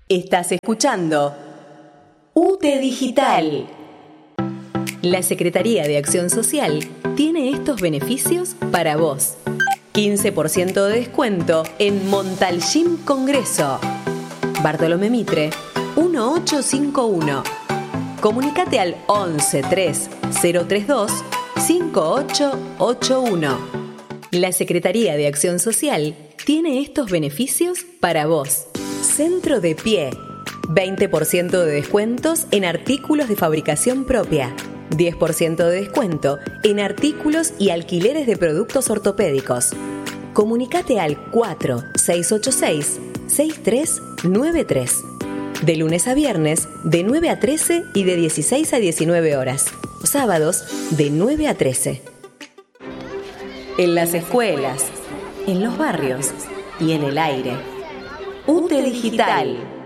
Estás escuchando UTE Digital. La Secretaría de Acción Social tiene estos beneficios para vos. 15% de descuento en Montal Gym Congreso. Bartolomé Mitre, 1851. Comunicate al 11 3 032 5881. La Secretaría de Acción Social tiene estos beneficios para vos. Centro de Pie. 20% de descuentos en artículos de fabricación propia. 10% de descuento en artículos y alquileres de productos ortopédicos. Comunicate al 4686-6393. De lunes a viernes, de 9 a 13 y de 16 a 19 horas. Sábados, de 9 a 13. En las escuelas, en los barrios y en el aire. UTE Digital.